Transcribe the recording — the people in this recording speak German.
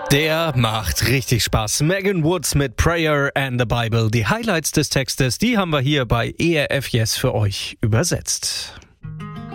Der macht richtig Spaß. Megan Woods mit Prayer and the Bible. Die Highlights des Textes, die haben wir hier bei ERF Yes für euch übersetzt.